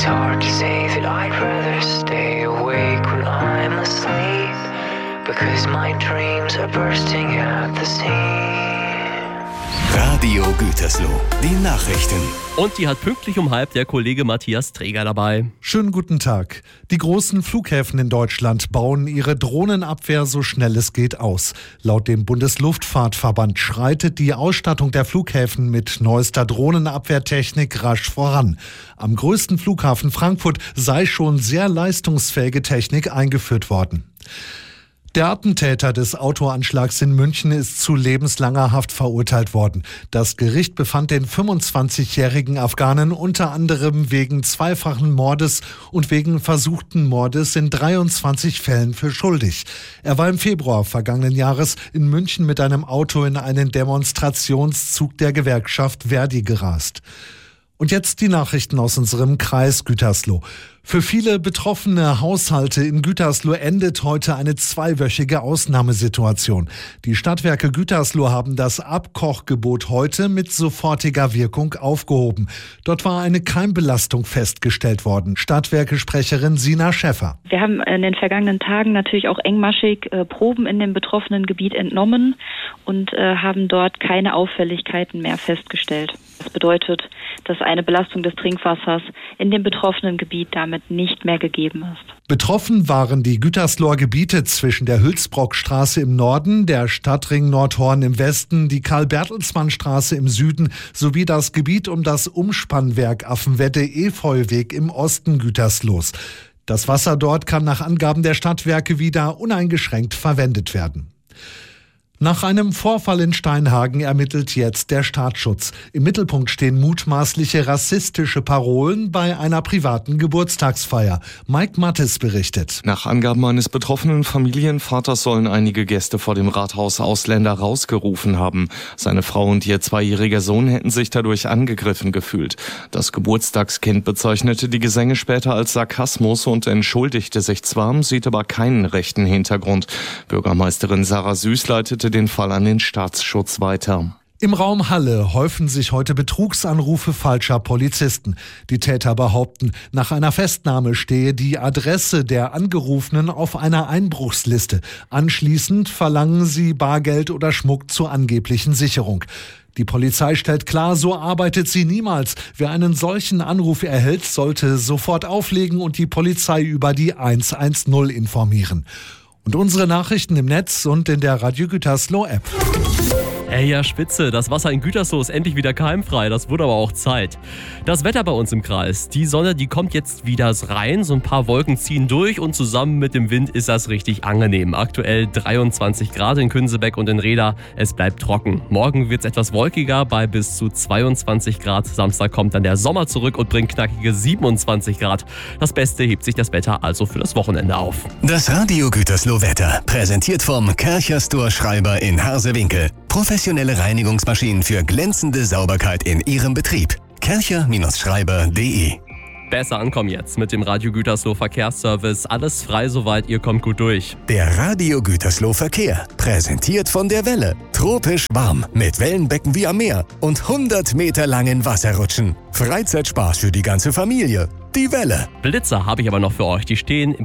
It's hard to say that I'd rather stay awake when I'm asleep, because my dreams are bursting at the seams. Radio Gütersloh, die Nachrichten. Und die hat pünktlich um 12 der Kollege Matthias Träger dabei. Schönen guten Tag. Die großen Flughäfen in Deutschland bauen ihre Drohnenabwehr so schnell es geht aus. Laut dem Bundesluftfahrtverband schreitet die Ausstattung der Flughäfen mit neuester Drohnenabwehrtechnik rasch voran. Am größten Flughafen Frankfurt sei schon sehr leistungsfähige Technik eingeführt worden. Der Attentäter des Autoanschlags in München ist zu lebenslanger Haft verurteilt worden. Das Gericht befand den 25-jährigen Afghanen unter anderem wegen zweifachen Mordes und wegen versuchten Mordes in 23 Fällen für schuldig. Er war im Februar vergangenen Jahres in München mit einem Auto in einen Demonstrationszug der Gewerkschaft Verdi gerast. Und jetzt die Nachrichten aus unserem Kreis Gütersloh. Für viele betroffene Haushalte in Gütersloh endet heute eine 2-wöchige Ausnahmesituation. Die Stadtwerke Gütersloh haben das Abkochgebot heute mit sofortiger Wirkung aufgehoben. Dort war eine Keimbelastung festgestellt worden. Stadtwerke-Sprecherin Sina Schäffer. Wir haben in den vergangenen Tagen natürlich auch engmaschig Proben in dem betroffenen Gebiet entnommen und haben dort keine Auffälligkeiten mehr festgestellt. Das bedeutet, dass eine Belastung des Trinkwassers in dem betroffenen Gebiet damit nicht mehr gegeben ist. Betroffen waren die Gütersloher Gebiete zwischen der Hülsbrockstraße im Norden, der Stadtring Nordhorn im Westen, die Karl-Bertelsmann-Straße im Süden sowie das Gebiet um das Umspannwerk Affenwette-Efeuweg im Osten Güterslohs. Das Wasser dort kann nach Angaben der Stadtwerke wieder uneingeschränkt verwendet werden. Nach einem Vorfall in Steinhagen ermittelt jetzt der Staatsschutz. Im Mittelpunkt stehen mutmaßliche rassistische Parolen bei einer privaten Geburtstagsfeier. Mike Mattes berichtet. Nach Angaben eines betroffenen Familienvaters sollen einige Gäste vor dem Rathaus Ausländer rausgerufen haben. Seine Frau und ihr 2-jähriger Sohn hätten sich dadurch angegriffen gefühlt. Das Geburtstagskind bezeichnete die Gesänge später als Sarkasmus und entschuldigte sich zwar, sieht aber keinen rechten Hintergrund. Bürgermeisterin Sarah Süß leitete den Fall an den Staatsschutz weiter. Im Raum Halle häufen sich heute Betrugsanrufe falscher Polizisten. Die Täter behaupten, nach einer Festnahme stehe die Adresse der Angerufenen auf einer Einbruchsliste. Anschließend verlangen sie Bargeld oder Schmuck zur angeblichen Sicherung. Die Polizei stellt klar, so arbeitet sie niemals. Wer einen solchen Anruf erhält, sollte sofort auflegen und die Polizei über die 110 informieren. Und unsere Nachrichten im Netz und in der Radio Gütersloh App. Ey, ja, spitze. Das Wasser in Gütersloh ist endlich wieder keimfrei. Das wurde aber auch Zeit. Das Wetter bei uns im Kreis. Die Sonne, die kommt jetzt wieder rein. So ein paar Wolken ziehen durch und zusammen mit dem Wind ist das richtig angenehm. Aktuell 23 Grad in Künsebeck und in Reda. Es bleibt trocken. Morgen wird es etwas wolkiger bei bis zu 22 Grad. Samstag kommt dann der Sommer zurück und bringt knackige 27 Grad. Das Beste hebt sich das Wetter also für das Wochenende auf. Das Radio Gütersloh Wetter, präsentiert vom Kercher-Store Schreiber in Harsewinkel. Professionelle Reinigungsmaschinen für glänzende Sauberkeit in Ihrem Betrieb. kercher-schreiber.de. Besser ankommen jetzt mit dem Radio Gütersloh Verkehrsservice. Alles frei soweit, ihr kommt gut durch. Der Radio Gütersloh Verkehr, präsentiert von der Welle. Tropisch warm, mit Wellenbecken wie am Meer und 100 Meter langen Wasserrutschen. Freizeitspaß für die ganze Familie. Die Welle. Blitzer habe ich aber noch für euch. Die stehen